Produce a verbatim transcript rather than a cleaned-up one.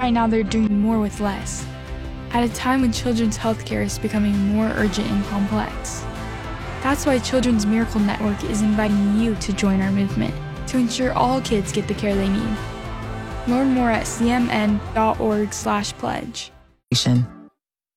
right now they're doing more with less, at a time when children's healthcare is becoming more urgent and complex. That's why Children's Miracle Network is inviting you to join our movement to ensure all kids get the care they need. Learn more at c m n dot org slash pledge.